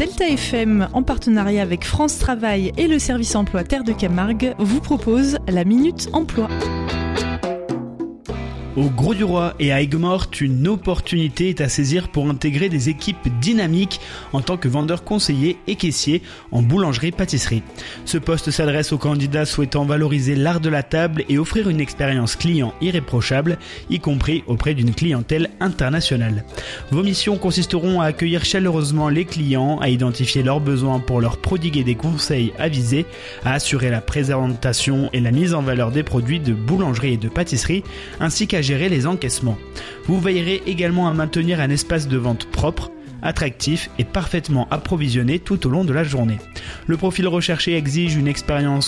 Delta FM, en partenariat avec France Travail et le service emploi Terre de Camargue, vous propose la Minute Emploi. Au Grau-du-Roi et à Aigues-Mortes, une opportunité est à saisir pour intégrer des équipes dynamiques en tant que vendeur conseiller et caissier en boulangerie-pâtisserie. Ce poste s'adresse aux candidats souhaitant valoriser l'art de la table et offrir une expérience client irréprochable, y compris auprès d'une clientèle internationale. Vos missions consisteront à accueillir chaleureusement les clients, à identifier leurs besoins pour leur prodiguer des conseils avisés, à assurer la présentation et la mise en valeur des produits de boulangerie et de pâtisserie, ainsi qu'à gérer les encaissements. Vous veillerez également à maintenir un espace de vente propre, attractif et parfaitement approvisionné tout au long de la journée. Le profil recherché exige une expérience